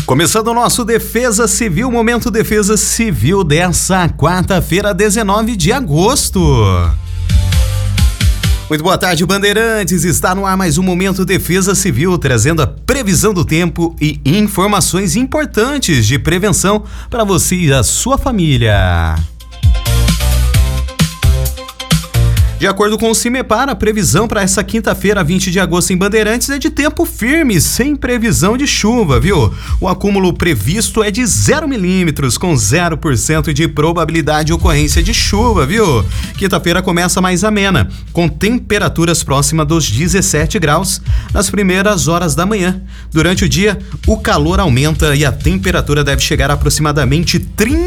Começando o nosso Defesa Civil, Momento Defesa Civil dessa quarta-feira, 19 de agosto. Muito boa tarde, Bandeirantes. Está no ar mais um Momento Defesa Civil, trazendo a previsão do tempo e informações importantes de prevenção para você e a sua família. De acordo com o CIMEPAR, a previsão para essa quinta-feira, 20 de agosto em Bandeirantes é de tempo firme, sem previsão de chuva, viu? O acúmulo previsto é de 0 milímetros, com 0% de probabilidade de ocorrência de chuva, viu? Quinta-feira começa mais amena, com temperaturas próximas dos 17 graus nas primeiras horas da manhã. Durante o dia, o calor aumenta e a temperatura deve chegar a aproximadamente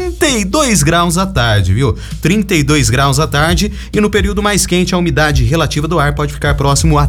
32 graus à tarde, viu? 32 graus à tarde, e no período mais quente, a umidade relativa do ar pode ficar próximo a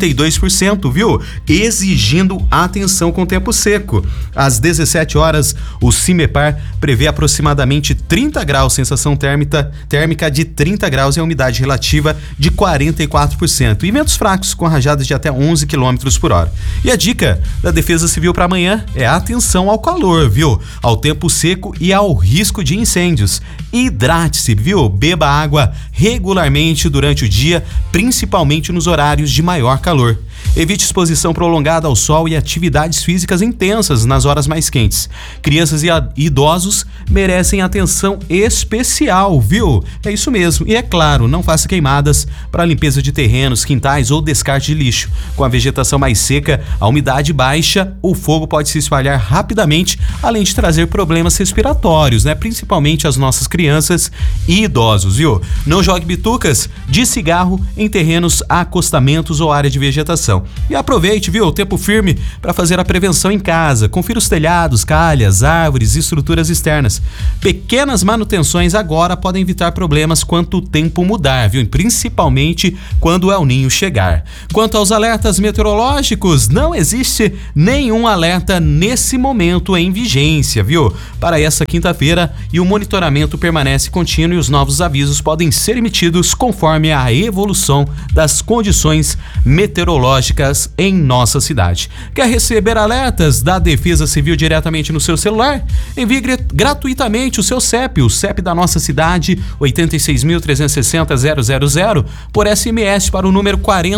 32%, viu? Exigindo atenção com o tempo seco. Às 17 horas, o CIMEPAR prevê aproximadamente 30 graus, sensação térmica de 30 graus e a umidade relativa de 44%. E ventos fracos com rajadas de até 11 km por hora. E a dica da Defesa Civil para amanhã é atenção ao calor, viu? Ao tempo seco e ao risco de incêndios. Hidrate-se, viu? Beba água regularmente durante o dia, principalmente nos horários de maior calor. Evite exposição prolongada ao sol e atividades físicas intensas nas horas mais quentes. Crianças e idosos merecem atenção especial, viu? É isso mesmo. E é claro, não faça queimadas para limpeza de terrenos, quintais ou descarte de lixo. Com a vegetação mais seca, a umidade baixa, o fogo pode se espalhar rapidamente, além de trazer problemas respiratórios, né? Principalmente as nossas crianças e idosos, viu? Não jogue bitucas de cigarro em terrenos, acostamentos ou área de vegetação. E aproveite, viu, o tempo firme para fazer a prevenção em casa. Confira os telhados, calhas, árvores e estruturas externas. Pequenas manutenções agora podem evitar problemas quando o tempo mudar, viu? E principalmente quando o El Ninho chegar. Quanto aos alertas meteorológicos, não existe nenhum alerta nesse momento em vigência, viu? Para essa quinta-feira, e o monitoramento permanece contínuo e os novos avisos podem ser emitidos conforme a evolução das condições meteorológicas em nossa cidade. Quer receber alertas da Defesa Civil diretamente no seu celular? Envie gratuitamente o seu CEP, o CEP da nossa cidade, 86.360.000, por SMS para o número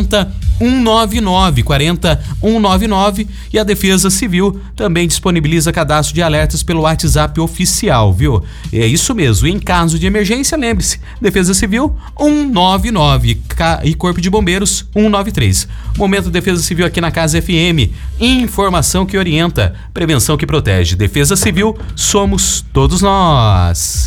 40199, e a Defesa Civil também disponibiliza cadastro de alertas pelo WhatsApp oficial, viu? É isso mesmo, em caso de emergência, lembre-se, Defesa Civil 199 e Corpo de Bombeiros 193. Momento Defesa Civil aqui na Casa FM. Informação que orienta, prevenção que protege. Defesa Civil, somos todos nós.